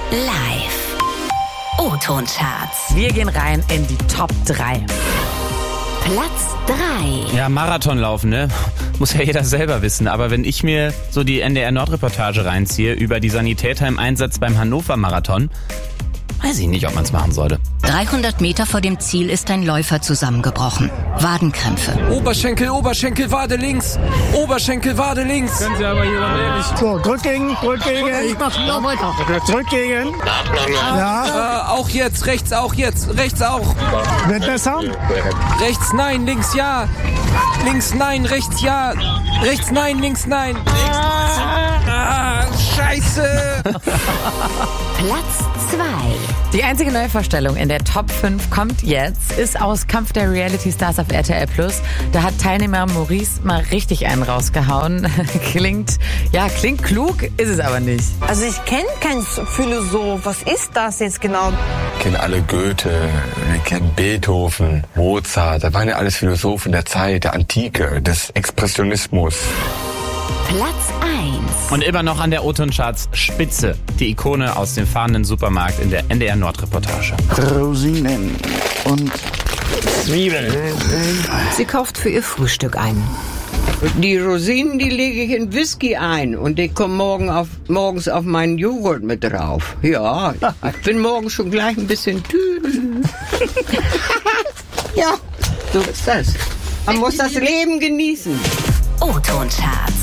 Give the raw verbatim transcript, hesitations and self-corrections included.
Live. O-Ton-Charts. Wir gehen rein in die Top drei. Platz drei. Ja, Marathon laufen, ne? Muss ja jeder selber wissen. Aber wenn ich mir so die N D R-Nord-Reportage reinziehe über die Sanitäter im Einsatz beim Hannover-Marathon, weiß ich nicht, ob man es machen sollte. dreihundert Meter vor dem Ziel ist ein Läufer zusammengebrochen. Wadenkrämpfe. Oberschenkel, Oberschenkel, Wade links. Oberschenkel, Wade links. Können Sie aber hier noch ehrlich. So, drück gegen, drück gegen. Ich mach noch weiter. Drück gegen. Ja. Äh, auch jetzt, rechts auch jetzt, rechts auch. Wird besser? Rechts nein, links ja. Links nein, rechts ja. Rechts nein, links nein. Ah, scheiße. Platz zwei. Die einzige Neuvorstellung in der Top fünf kommt jetzt, ist aus Kampf der Reality Stars auf R T L Plus. Da hat Teilnehmer Maurice mal richtig einen rausgehauen. Klingt, ja, klingt klug, ist es aber nicht. Also ich kenne keinen Philosoph. Was ist das jetzt genau? Wir kennen alle Goethe, wir kennen Beethoven, Mozart. Das waren ja alles Philosophen der Zeit, der Antike, des Expressionismus. Platz eins. Und immer noch an der O-Ton-Charts Spitze, die Ikone aus dem fahrenden Supermarkt in der N D R-Nord-Reportage. Rosinen und Zwiebeln. Sie kauft für ihr Frühstück ein. Die Rosinen, die lege ich in Whisky ein und die kommen morgen auf, morgens auf meinen Joghurt mit drauf. Ja, ich bin morgen schon gleich ein bisschen tüdel. Ja, so ist das. Man muss das Leben genießen. O-Ton-Charts.